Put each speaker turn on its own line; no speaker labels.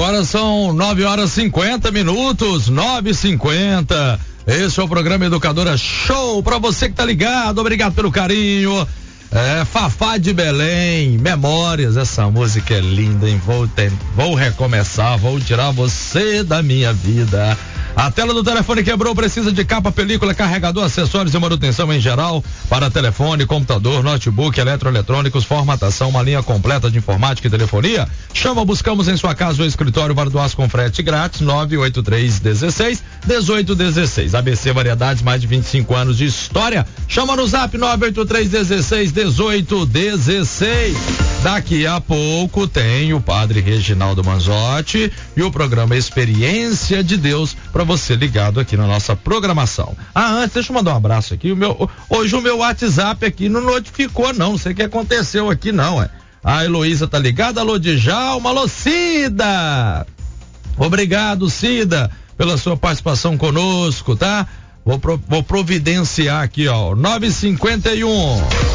Agora são 9h50, 9h50. Esse é o programa Educadora Show. Pra você que tá ligado, obrigado pelo carinho. Fafá de Belém, Memórias, essa música é linda, hein? Vou recomeçar, vou tirar você da minha vida. A tela do telefone quebrou, precisa de capa, película, carregador, acessórios e manutenção em geral para telefone, computador, notebook, eletroeletrônicos, formatação, uma linha completa de informática e telefonia. Chama, buscamos em sua casa ou escritório para doar com frete grátis, 983-16-1816. ABC Variedades, mais de 25 anos de história. Chama no zap 983-16-1816. Daqui a pouco tem o padre Reginaldo Manzotti e o programa Experiência de Deus para você ligado aqui na nossa programação. Antes, deixa eu mandar um abraço aqui. Hoje o meu WhatsApp aqui não notificou, não sei o que aconteceu aqui, não. A Heloísa tá ligada, alô Djalma, alô Cida. Obrigado, Cida, pela sua participação conosco, tá? Vou providenciar aqui, ó, 9h51.